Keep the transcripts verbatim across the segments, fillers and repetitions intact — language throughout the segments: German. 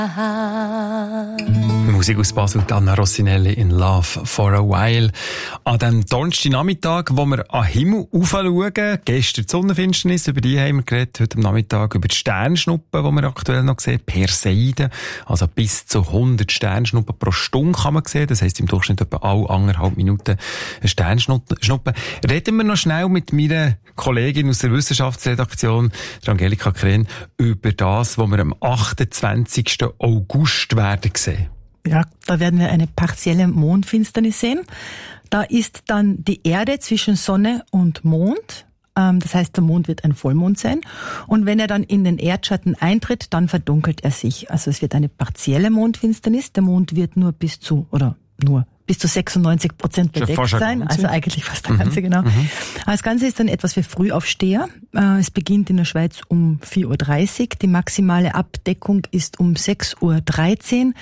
Musik aus Basel, Anna Rossinelli in Love for a While. An dem Donnerstagnachmittag, wo wir an den Himmel aufschauen, gestern die Sonnenfinsternis, über die haben wir geredet, heute am Nachmittag über die Sternschnuppen, die wir aktuell noch sehen, Perseiden, also bis zu hundert Sternschnuppen pro Stunde kann man sehen, das heisst im Durchschnitt etwa alle anderthalb Minuten eine Sternschnuppe. Reden wir noch schnell mit meiner Kollegin aus der Wissenschaftsredaktion, der Angelika Kren, über das, was wir am achtundzwanzigsten August werden sehen. Ja, da werden wir eine partielle Mondfinsternis sehen. Da ist dann die Erde zwischen Sonne und Mond. Das heißt, der Mond wird ein Vollmond sein. Und wenn er dann in den Erdschatten eintritt, dann verdunkelt er sich. Also es wird eine partielle Mondfinsternis. Der Mond wird nur bis zu, oder nur bis zu sechsundneunzig Prozent bedeckt sein. Also eigentlich fast der ganze, mhm. genau. Mhm. Das Ganze ist dann etwas für Frühaufsteher. Es beginnt in der Schweiz um vier Uhr dreißig. Die maximale Abdeckung ist um sechs Uhr dreizehn.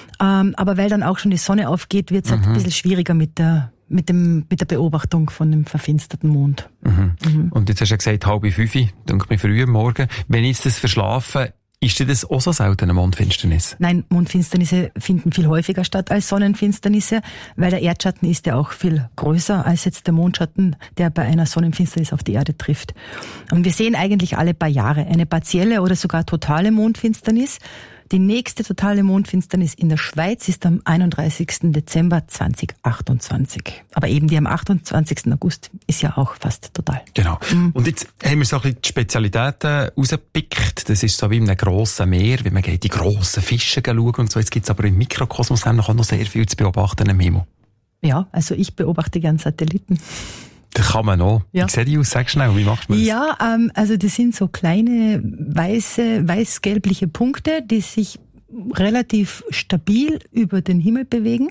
Aber weil dann auch schon die Sonne aufgeht, wird es halt mhm. ein bisschen schwieriger mit der mit dem mit der Beobachtung von dem verfinsterten Mond. Mhm. Mhm. Und jetzt hast du ja gesagt, halb fünf, denke ich, früh am Morgen. Wenn ich das verschlafe, ist das auch so selten eine Mondfinsternis? Nein, Mondfinsternisse finden viel häufiger statt als Sonnenfinsternisse, weil der Erdschatten ist ja auch viel größer als jetzt der Mondschatten, der bei einer Sonnenfinsternis auf die Erde trifft. Und wir sehen eigentlich alle paar Jahre eine partielle oder sogar totale Mondfinsternis. Die nächste totale Mondfinsternis in der Schweiz ist am einunddreißigsten Dezember zweitausendachtundzwanzig. Aber eben die am achtundzwanzigsten August ist ja auch fast total. Genau. Mhm. Und jetzt haben wir so ein bisschen die Spezialitäten rausgepickt. Das ist so wie in einem grossen Meer, wie man geht die grossen Fische schauen und so. Jetzt gibt es aber im Mikrokosmos noch sehr viel zu beobachten im Himmel. Ja, also ich beobachte gern Satelliten. Das kann man auch. Ja. Wie sieht die aus? Sag schnell, wie macht man das? Ja, ähm, also das sind so kleine weiße, weiß-gelbliche Punkte, die sich relativ stabil über den Himmel bewegen.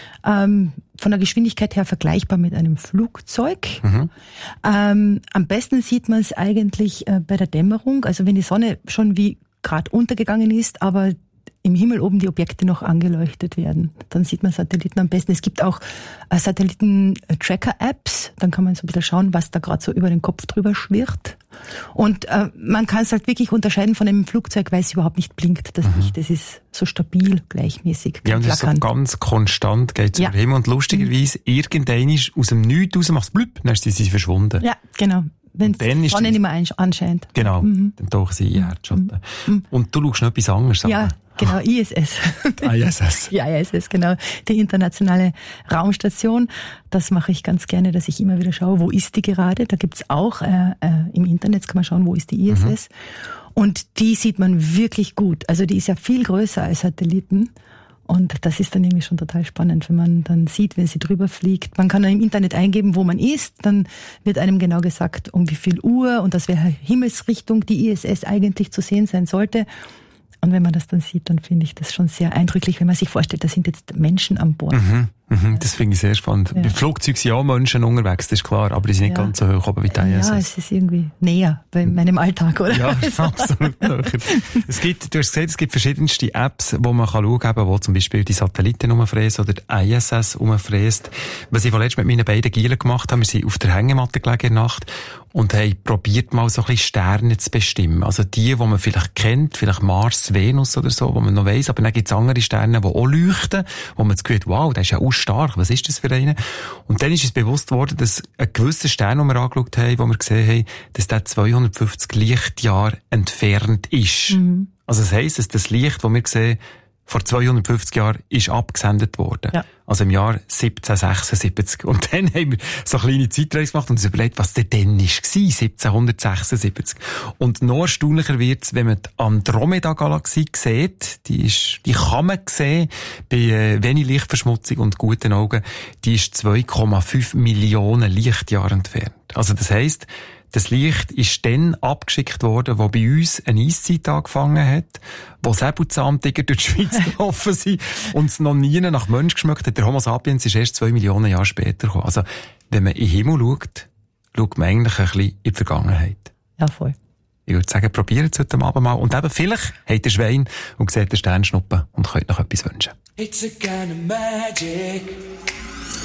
Ähm, von der Geschwindigkeit her vergleichbar mit einem Flugzeug. Mhm. Ähm, am besten sieht man es eigentlich äh, bei der Dämmerung, also wenn die Sonne schon wie gerade untergegangen ist, aber im Himmel oben die Objekte noch angeleuchtet werden. Dann sieht man Satelliten am besten. Es gibt auch äh, Satelliten-Tracker-Apps. Dann kann man so ein bisschen schauen, was da gerade so über den Kopf drüber schwirrt. Und äh, man kann es halt wirklich unterscheiden von einem Flugzeug, weil es überhaupt nicht blinkt. Das mhm. Licht, das ist so stabil, gleichmäßig. Ja, und das ist so ganz konstant, geht über den Himmel. Und lustigerweise, mhm. irgendein ist aus dem Nichts raus, macht es blüpp, dann ist sie verschwunden. Ja, genau. Wenn die Sonne nicht mehr anscheint. Genau, mhm. dann tauchen sie in Erdschatten. Mhm. Und du schaust noch etwas anderes an. Ja, genau, I S S. I S S. Ja, I S S, genau. Die internationale Raumstation. Das mache ich ganz gerne, dass ich immer wieder schaue, wo ist die gerade. Da gibt's auch, äh, äh, im Internet kann man schauen, wo ist die I S S. Mhm. Und die sieht man wirklich gut. Also die ist ja viel größer als Satelliten. Und das ist dann irgendwie schon total spannend, wenn man dann sieht, wenn sie drüber fliegt. Man kann dann im Internet eingeben, wo man ist. Dann wird einem genau gesagt, um wie viel Uhr und aus welcher Himmelsrichtung die I S S eigentlich zu sehen sein sollte. Und wenn man das dann sieht, dann finde ich das schon sehr eindrücklich, wenn man sich vorstellt, da sind jetzt Menschen an Bord. Mhm, mhm, das finde ich sehr spannend. Ja. Bei Flugzeugen sind auch Menschen unterwegs, das ist klar, aber die sind nicht ja. ganz so hoch oben wie die I S S. Ja, es ist irgendwie näher bei meinem Alltag, oder? Ja, absolut. Es gibt, du hast gesehen, es gibt verschiedenste Apps, wo man kann schauen kann, wo zum Beispiel die Satelliten umfräsen oder die I S S umfräst. Was ich vorletzt mit meinen beiden Gielen gemacht habe, wir sind auf der Hängematte gelegen in der Nacht und haben probiert mal so ein bisschen Sterne zu bestimmen. Also die, die man vielleicht kennt, vielleicht Mars, Venus oder so, wo man noch weiss, aber dann gibt es andere Sterne, die auch leuchten, wo man das Gefühl hat, wow, der ist ja auch stark, was ist das für einen? Und dann ist uns bewusst worden, dass ein gewisser Stern, den wir angeschaut haben, wo wir gesehen haben, dass der zweihundertfünfzig Lichtjahre entfernt ist. Mhm. Also das heisst, dass das Licht, das wir sehen, vor zweihundertfünfzig Jahren ist abgesendet worden. Ja. Also im Jahr siebzehnhundertsechsundsiebzig. Und dann haben wir so eine kleine Zeitreise gemacht und uns überlegt, was denn dann war, siebzehnhundertsechsundsiebzig. Und noch erstaunlicher wird's, wenn man die Andromeda-Galaxie sieht. Die ist, die kann man sehen bei äh, wenig Lichtverschmutzung und guten Augen. Die ist zwei Komma fünf Millionen Lichtjahre entfernt. Also das heisst, das Licht ist dann abgeschickt worden, wo bei uns eine Eiszeit angefangen hat, wo Säbelzahntiger durch die Schweiz gelaufen sind und es noch nie nach Mensch geschmeckt hat. Der Homo sapiens ist erst zwei Millionen Jahre später gekommen. Also, wenn man in den Himmel schaut, schaut man eigentlich ein bisschen in die Vergangenheit. Ja, voll. Ich würde sagen, probiert es heute Abend mal. Und eben, vielleicht habt ihr Schwein und seht den Sternschnuppen und könnt noch etwas wünschen. It's a kind of magic.